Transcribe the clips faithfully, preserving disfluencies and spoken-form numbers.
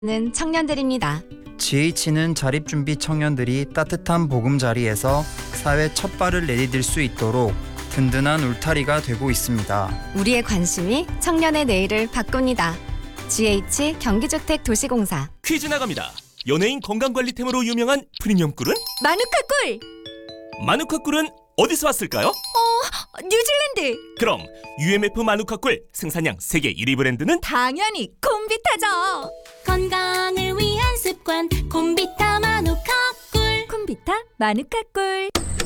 는 청년들입니다. 지에이치는 자립준비 청년들이 따뜻한 보금자리에서 사회 첫 발을 내디딜 수 있도록 든든한 울타리가 되고 있습니다. 우리의 관심이 청년의 내일을 바꿉니다. 지에이치 경기주택도시공사. 퀴즈 나갑니다. 연예인 건강관리템으로 유명한 프리미엄 꿀은? 마누카 꿀! 마누카 꿀은 어디서 왔을까요? 어, 뉴질랜드! 그럼 유엠에프 마누카 꿀 생산량 세계 일 위 브랜드는? 당연히 콤비타죠! 건강을 위한 습관 콤비타 마누카 꿀. 콤비타 마누카 꿀.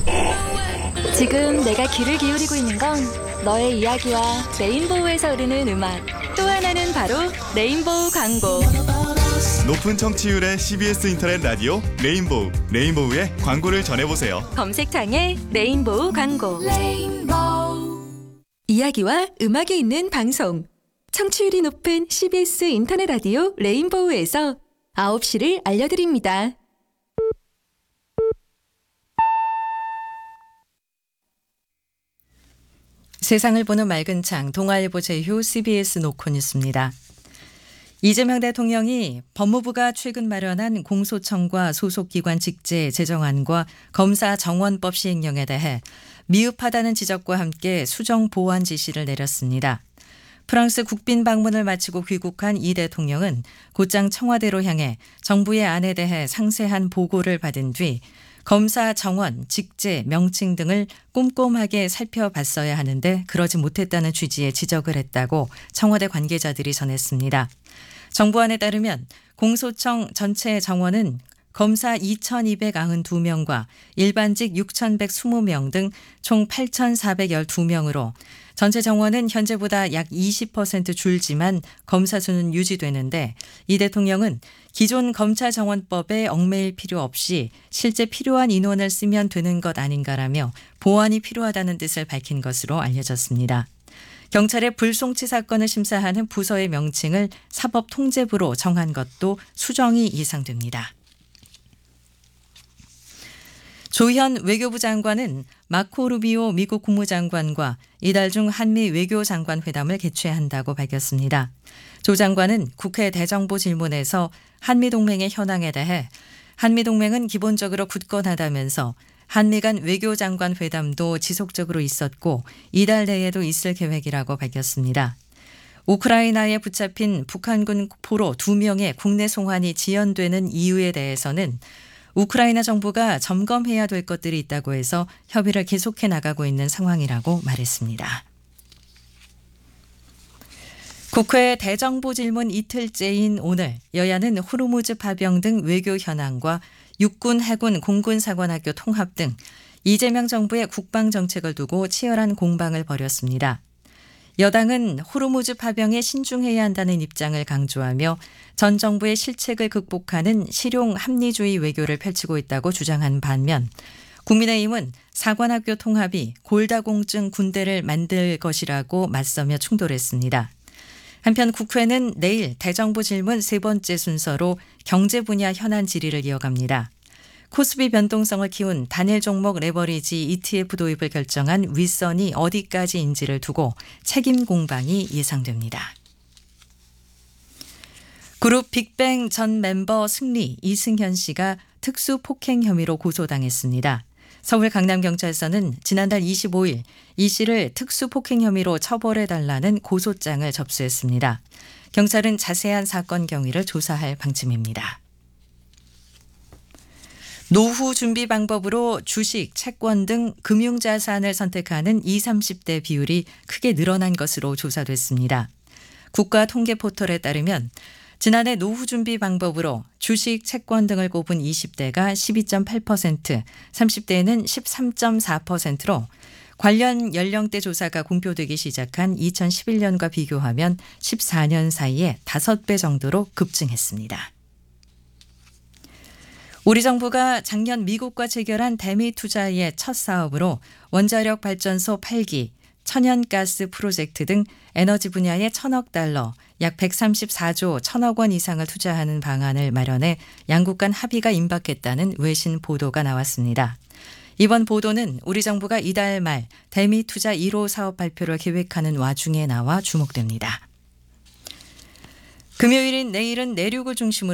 지금 내가 귀를 기울이고 있는 건 너의 이야기와 레인보우에서 흐르는 음악, 또 하나는 바로 레인보우 광고. 높은 청취율의 씨비에스 인터넷 라디오 레인보우, 레인보우의 광고를 전해보세요. 검색창에 레인보우 광고. 레인보우. 이야기와 음악이 있는 방송. 청취율이 높은 씨비에스 인터넷 라디오 레인보우에서 아홉 시를 알려드립니다. 세상을 보는 맑은 창, 동아일보 제휴 씨비에스 노컷뉴스입니다. 이재명 대통령이 법무부가 최근 마련한 공소청과 소속기관 직제 제정안과 검사 정원법 시행령에 대해 미흡하다는 지적과 함께 수정 보완 지시를 내렸습니다. 프랑스 국빈 방문을 마치고 귀국한 이 대통령은 곧장 청와대로 향해 정부의 안에 대해 상세한 보고를 받은 뒤 검사 정원, 직제, 명칭 등을 꼼꼼하게 살펴봤어야 하는데 그러지 못했다는 취지의 지적을 했다고 청와대 관계자들이 전했습니다. 정부안에 따르면 공소청 전체 정원은 검사 이천이백구십이 명과 일반직 육천백이십 명 등 총 팔천사백십이 명으로 전체 정원은 현재보다 약 이십 퍼센트 줄지만 검사 수는 유지되는데 이 대통령은 기존 검찰정원법에 얽매일 필요 없이 실제 필요한 인원을 쓰면 되는 것 아닌가라며 보완이 필요하다는 뜻을 밝힌 것으로 알려졌습니다. 경찰의 불송치 사건을 심사하는 부서의 명칭을 사법통제부로 정한 것도 수정이 예상됩니다. 조현 외교부 장관은 마코 루비오 미국 국무장관과 이달 중 한미 외교장관 회담을 개최한다고 밝혔습니다. 조 장관은 국회 대정부 질문에서 한미동맹의 현황에 대해 한미동맹은 기본적으로 굳건하다면서 한미 간 외교장관 회담도 지속적으로 있었고 이달 내에도 있을 계획이라고 밝혔습니다. 우크라이나에 붙잡힌 북한군 포로 두 명의 국내 송환이 지연되는 이유에 대해서는 우크라이나 정부가 점검해야 될 것들이 있다고 해서 협의를 계속해 나가고 있는 상황이라고 말했습니다. 국회 대정부 질문 이틀째인 오늘 여야는 호르무즈 파병 등 외교 현황과 육군, 해군, 공군 사관학교 통합 등 이재명 정부의 국방 정책을 두고 치열한 공방을 벌였습니다. 여당은 호르무즈 파병에 신중해야 한다는 입장을 강조하며 전 정부의 실책을 극복하는 실용 합리주의 외교를 펼치고 있다고 주장한 반면 국민의힘은 사관학교 통합이 골다공증 군대를 만들 것이라고 맞서며 충돌했습니다. 한편 국회는 내일 대정부 질문 세 번째 순서로 경제 분야 현안 질의를 이어갑니다. 코스피 변동성을 키운 단일 종목 레버리지 이티에프 도입을 결정한 윗선이 어디까지인지를 두고 책임 공방이 예상됩니다. 그룹 빅뱅 전 멤버 승리 이승현 씨가 특수 폭행 혐의로 고소당했습니다. 서울 강남경찰서는 지난달 이십오일 이 씨를 특수 폭행 혐의로 처벌해달라는 고소장을 접수했습니다. 경찰은 자세한 사건 경위를 조사할 방침입니다. 노후 준비 방법으로 주식, 채권 등 금융자산을 선택하는 이십, 삼십 대 비율이 크게 늘어난 것으로 조사됐습니다. 국가통계포털에 따르면 지난해 노후 준비 방법으로 주식, 채권 등을 꼽은 이십 대가 십이 점 팔 퍼센트, 삼십 대는 십삼 점 사 퍼센트로 관련 연령대 조사가 공표되기 시작한 이천십일 년과 비교하면 십사 년 사이에 다섯 배 정도로 급증했습니다. 우리 정부가 작년 미국과 체결한 대미 투자의 첫 사업으로 원자력 발전소 팔 기, 천연가스 프로젝트 등 에너지 분야에 천억 달러, 약 백삼십사조 천억 원 이상을 투자하는 방안을 마련해 양국 간 합의가 임박했다는 외신 보도가 나왔습니다. 이번 보도는 우리 정부가 이달 말 대미 투자 일 호 사업 발표를 계획하는 와중에 나와 주목됩니다. 금요일인 내일은 내륙을 중심으로